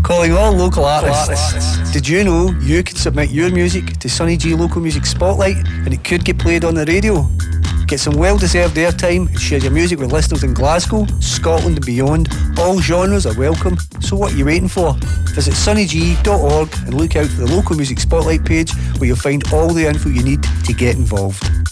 Calling all local artists. Did you know you can submit your music to Sonny G Local Music Spotlight and it could get played on the radio? Get some well-deserved airtime and share your music with listeners in Glasgow, Scotland and beyond. All genres are welcome, so what are you waiting for? Visit sonnyg.org and look out for the Local Music Spotlight page where you'll find all the info you need to get involved.